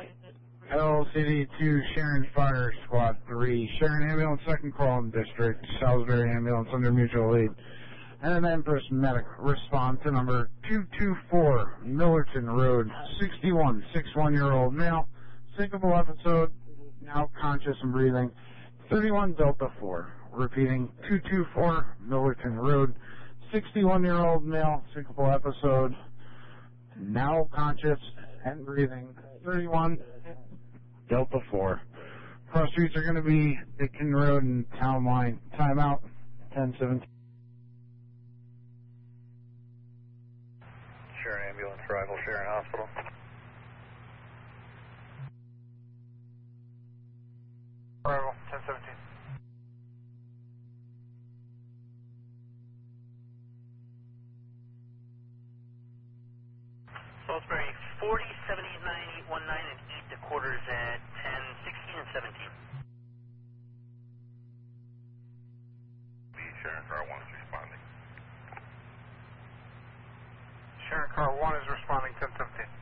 LCD 2, Sharon Fire Squad 3, Sharon Ambulance, second call in district, Salisbury Ambulance under mutual aid. And then Empress Medic, respond to number 224, Millerton Road, 61-year-old male, syncopal episode, now conscious and breathing, 31 Delta 4. Repeating, 224, Millerton Road, 61-year-old male, syncopal episode, now conscious and breathing, 31 Delta 4. Cross streets are going to be Dickin Road and Town Line. Timeout, 10:17. Sharon Ambulance, arrival, Sharon Hospital. Arrival, 10:17. Salisbury 40, 78, 9, 819, and 8 to quarters at 10, 16, and 17. The Sharon Car 1 is responding. Sharon Car 1 is responding, 10:17.